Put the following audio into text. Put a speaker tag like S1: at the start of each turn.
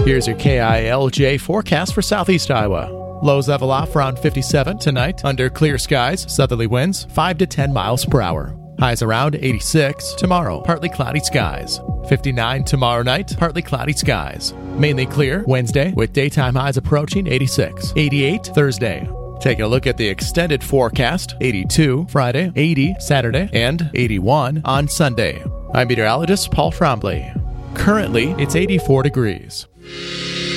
S1: Here's your KILJ forecast for southeast Iowa. Lows level off around 57 tonight under clear skies, southerly winds 5 to 10 miles per hour. Highs around 86 tomorrow, partly cloudy skies. 59 tomorrow night, partly cloudy skies. Mainly clear Wednesday with daytime highs approaching 86. 88 Thursday. Taking a look at the extended forecast, 82 Friday, 80 Saturday, and 81 on Sunday. I'm meteorologist Paul Trombley. Currently, it's 84 degrees.